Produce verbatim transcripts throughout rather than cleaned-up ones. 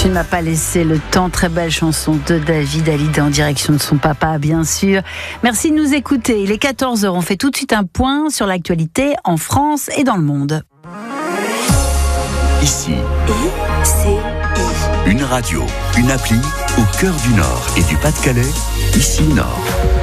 Tu m'as pas laissé le temps, très belle chanson de David Hallyday en direction de son papa, bien sûr. Merci de nous écouter. Il est quatorze heures, on fait tout de suite un point sur l'actualité en France et dans le monde. Ici, I C I. Une radio, une appli au cœur du Nord et du Pas-de-Calais, ici Nord.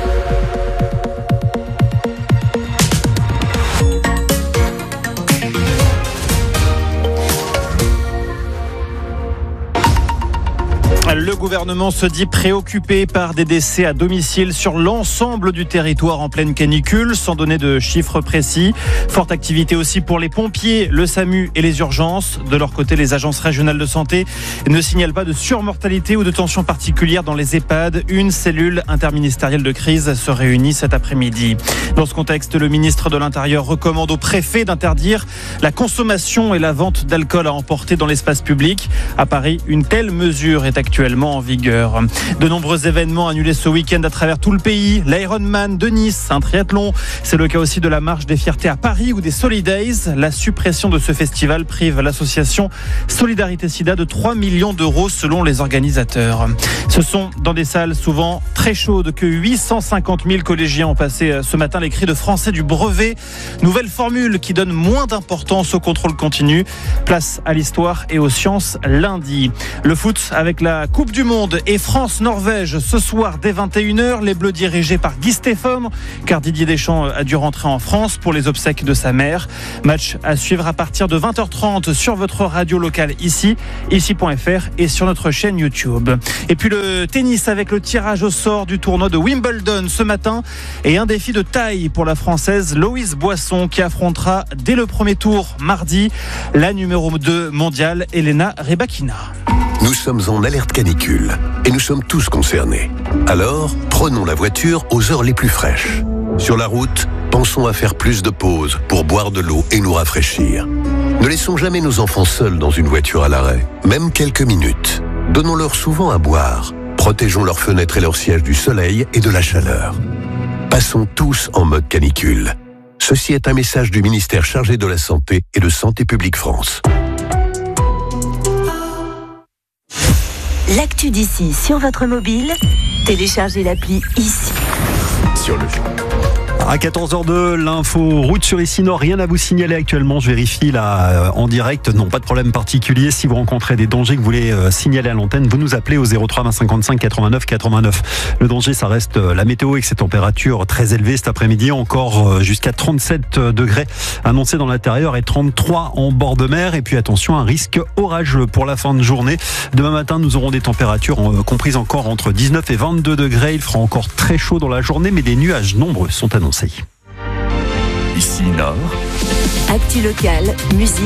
Le gouvernement se dit préoccupé par des décès à domicile sur l'ensemble du territoire en pleine canicule, sans donner de chiffres précis. Forte activité aussi pour les pompiers, le SAMU et les urgences. De leur côté, les agences régionales de santé ne signalent pas de surmortalité ou de tension particulière dans les EHPAD. Une cellule interministérielle de crise se réunit cet après-midi. Dans ce contexte, le ministre de l'Intérieur recommande au préfet d'interdire la consommation et la vente d'alcool à emporter dans l'espace public. À Paris, une telle mesure est actuellement en vigueur. De nombreux événements annulés ce week-end à travers tout le pays. L'Ironman de Nice, un triathlon. C'est le cas aussi de la Marche des Fiertés à Paris ou des Solidays. La suppression de ce festival prive l'association Solidarité Sida de trois millions d'euros selon les organisateurs. Ce sont dans des salles souvent très chaudes que huit cent cinquante mille collégiens ont passé ce matin les cris de français du brevet. Nouvelle formule qui donne moins d'importance au contrôle continu. Place à l'histoire et aux sciences lundi. Le foot avec la Coupe du Monde et France-Norvège ce soir dès vingt et une heures. Les Bleus dirigés par Guy Stéphane, car Didier Deschamps a dû rentrer en France pour les obsèques de sa mère. Match à suivre à partir de vingt heures trente sur votre radio locale ici, ici point F R et sur notre chaîne YouTube. Et puis le tennis avec le tirage au sort du tournoi de Wimbledon ce matin et un défi de taille pour la Française Loïse Boisson qui affrontera dès le premier tour mardi la numéro deux mondiale Elena Rybakina. Nous sommes en alerte canicule et nous sommes tous concernés. Alors, prenons la voiture aux heures les plus fraîches. Sur la route, pensons à faire plus de pauses pour boire de l'eau et nous rafraîchir. Ne laissons jamais nos enfants seuls dans une voiture à l'arrêt, même quelques minutes. Donnons-leur souvent à boire. Protégeons leurs fenêtres et leurs sièges du soleil et de la chaleur. Passons tous en mode canicule. Ceci est un message du ministère chargé de la Santé et de Santé publique France. L'actu d'ici sur votre mobile, téléchargez l'appli ici. Sur le À quatorze heures deux, l'info route sur Ici Nord, rien à vous signaler actuellement, je vérifie là en direct, non pas de problème particulier. Si vous rencontrez des dangers que vous voulez signaler à l'antenne, vous nous appelez au zéro trois vingt cinquante-cinq quatre-vingt-neuf quatre-vingt-neuf. Le danger, ça reste la météo avec ces températures très élevées cet après-midi, encore jusqu'à trente-sept degrés annoncés dans l'intérieur et trente-trois en bord de mer. Et puis attention, un risque orageux pour la fin de journée. Demain matin, nous aurons des températures comprises encore entre dix-neuf et vingt-deux degrés. Il fera encore très chaud dans la journée, mais des nuages nombreux sont annoncés. Ici Nord. Actu locale, musique.